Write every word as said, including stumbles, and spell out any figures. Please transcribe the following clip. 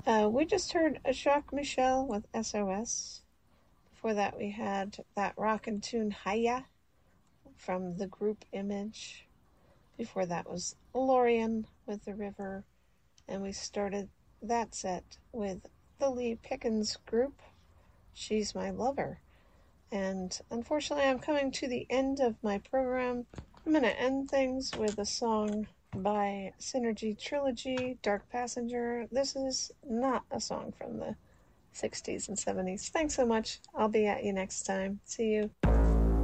Uh, we just heard Jacques Michel with S O S. Before that, we had that rockin' tune Haya from the group Image. Before that was Lorian with The River. And we started that set with the Lee Pickens group, She's My Lover. And unfortunately, I'm coming to the end of my program. I'm going to end things with a song by Synergy Trilogy, Dark Passenger. This is not a song from the sixties and seventies. Thanks so much. I'll be at you next time. See you.